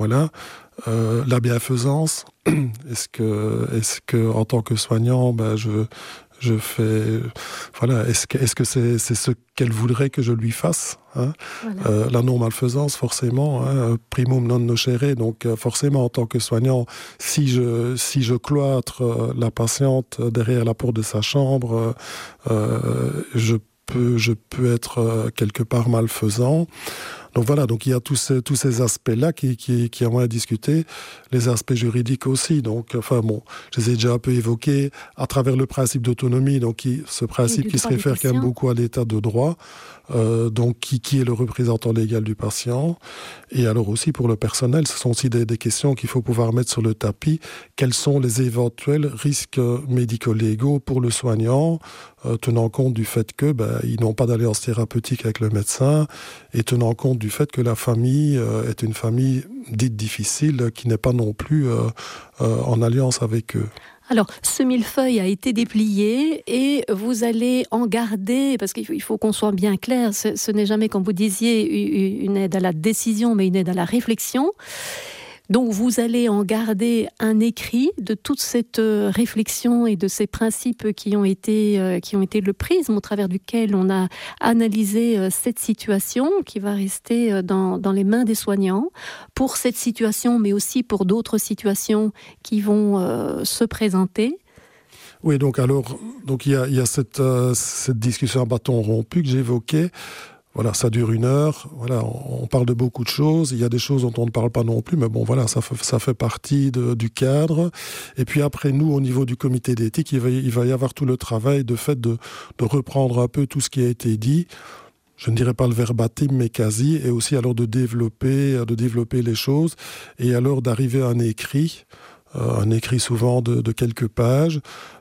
Voilà. La bienfaisance, est-ce que en tant que soignant, je fais, voilà, est-ce que c'est ce qu'elle voudrait que je lui fasse, hein? Voilà. La non-malfaisance, forcément, hein, primum non nocere, donc forcément en tant que soignant, si je cloître la patiente derrière la porte de sa chambre, je peux être quelque part malfaisant. Donc voilà, donc il y a tous ces aspects-là qui ont à discuter, les aspects juridiques aussi. Donc, enfin bon, je les ai déjà un peu évoqués à travers le principe d'autonomie, donc ce principe qui se réfère quand même beaucoup à l'état de droit, donc qui est le représentant légal du patient. Et alors aussi pour le personnel, ce sont aussi des questions qu'il faut pouvoir mettre sur le tapis. Quels sont les éventuels risques médico-légaux pour le soignant, tenant compte du fait que ils n'ont pas d'alliance thérapeutique avec le médecin, et tenant compte du fait que la famille est une famille dite difficile, qui n'est pas non plus en alliance avec eux. Alors, ce millefeuille a été déplié et vous allez en garder, parce qu'il faut qu'on soit bien clair, ce n'est jamais, comme vous disiez, une aide à la décision, mais une aide à la réflexion. Donc, vous allez en garder un écrit de toute cette réflexion et de ces principes qui ont été le prisme au travers duquel on a analysé cette situation, qui va rester dans les mains des soignants pour cette situation, mais aussi pour d'autres situations qui vont se présenter. Oui, donc il y a cette discussion à bâton rompu que j'évoquais. Voilà, ça dure 1 heure. Voilà, on parle de beaucoup de choses. Il y a des choses dont on ne parle pas non plus, mais bon, voilà, ça fait partie du cadre. Et puis après, nous, au niveau du comité d'éthique, il va y avoir tout le travail de reprendre un peu tout ce qui a été dit. Je ne dirais pas le verbatim, mais quasi, et aussi alors de développer les choses, et alors d'arriver à un écrit souvent de quelques pages,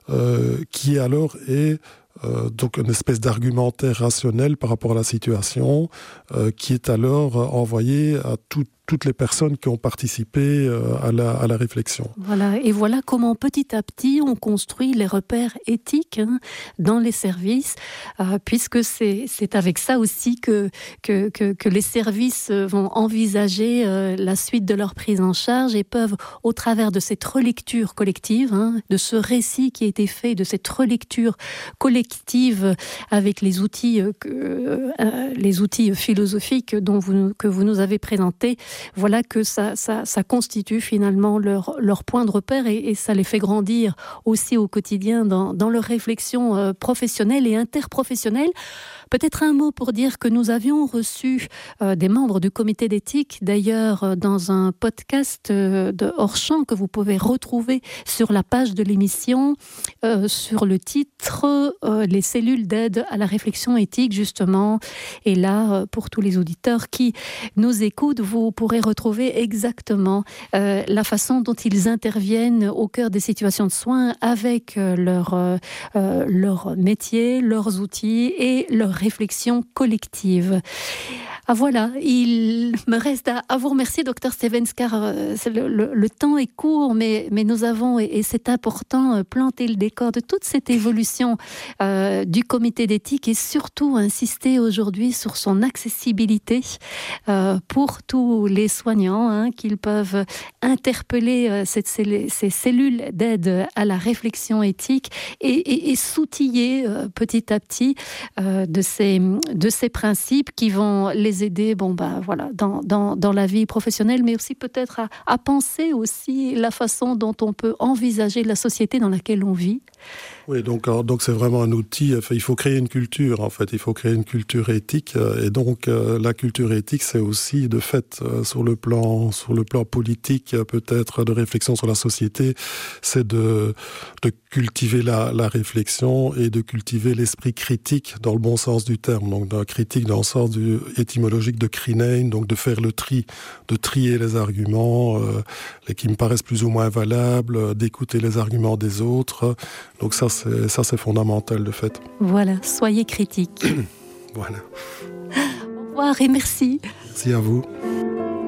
qui alors est donc une espèce d'argumentaire rationnel par rapport à la situation, qui est alors envoyé à toutes les personnes qui ont participé à la réflexion. Voilà, et voilà comment petit à petit on construit les repères éthiques dans les services, puisque c'est avec ça aussi que les services vont envisager la suite de leur prise en charge et peuvent, au travers de cette relecture collective, de ce récit qui a été fait, de cette relecture collective avec les outils philosophiques que vous nous avez présentés, voilà que ça constitue finalement leur point de repère et ça les fait grandir aussi au quotidien dans leur réflexion professionnelle et interprofessionnelle. Peut-être un mot pour dire que nous avions reçu des membres du comité d'éthique, d'ailleurs dans un podcast de Hors-Champ que vous pouvez retrouver sur la page de l'émission, sur le titre « Les cellules d'aide à la réflexion éthique » justement. Et là, pour tous les auditeurs qui nous écoutent, vous pourrez retrouver exactement la façon dont ils interviennent au cœur des situations de soins avec leur métier, leurs outils et leur réflexion collective. Ah voilà, il me reste à vous remercier, Dr Stevens, car le temps est court, mais nous avons, et c'est important, planté le décor de toute cette évolution du comité d'éthique et surtout insister aujourd'hui sur son accessibilité pour tous les soignants, qu'ils peuvent interpeller ces cellules d'aide à la réflexion éthique et s'outiller petit à petit de ces principes qui vont les aider dans la vie professionnelle, mais aussi peut-être à penser aussi la façon dont on peut envisager la société dans laquelle on vit. Oui, donc c'est vraiment un outil. Il faut créer une culture, en fait. Il faut créer une culture éthique. Et donc, la culture éthique, c'est aussi, de fait, sur le plan politique, peut-être de réflexion sur la société, c'est de cultiver la réflexion et de cultiver l'esprit critique dans le bon sens du terme. Donc, d'un critique dans le sens étymologique de krinein, donc de faire le tri, de trier les arguments, les qui me paraissent plus ou moins valables, d'écouter les arguments des autres. Donc ça c'est fondamental de fait. Voilà, soyez critiques. Voilà. Au revoir et merci. Merci à vous.